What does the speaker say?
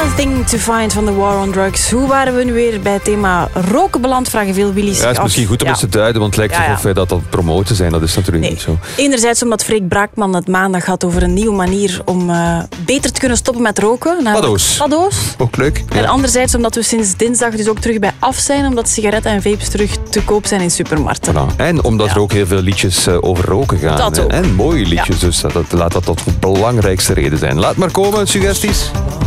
Nothing to Find van The War on Drugs. Hoe waren we nu weer bij het thema roken beland? Vragen veel Willy's. Ja, het is misschien goed om eens te duiden, want het lijkt alsof wij dat aan het promoten zijn. Dat is natuurlijk niet zo. Enerzijds omdat Freek Braakman het maandag had over een nieuwe manier om beter te kunnen stoppen met roken. Paddo's. Ook leuk. Ja. En anderzijds omdat we sinds dinsdag dus ook terug bij af zijn, omdat sigaretten en vapes terug te koop zijn in supermarkten. Voilà. En omdat er ook heel veel liedjes over roken gaan. Dat ook. En mooie liedjes, dus laat dat tot de belangrijkste reden zijn. Laat maar komen, suggesties.